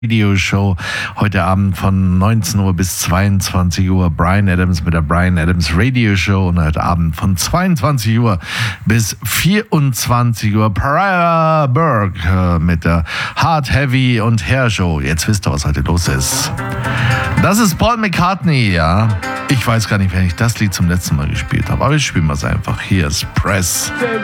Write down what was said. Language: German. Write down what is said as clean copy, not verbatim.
Videoshow heute Abend von 19 Uhr bis 22 Uhr. Bryan Adams mit der Bryan Adams Radio Show und heute Abend von 22 Uhr bis 24 Uhr Pariah Burke mit der Hard, Heavy und Hair Show. Jetzt wisst ihr, was heute los ist. Das ist Paul McCartney, ja. Ich weiß gar nicht, wenn ich das Lied zum letzten Mal gespielt habe, aber ich spiele es einfach. Hier ist Press.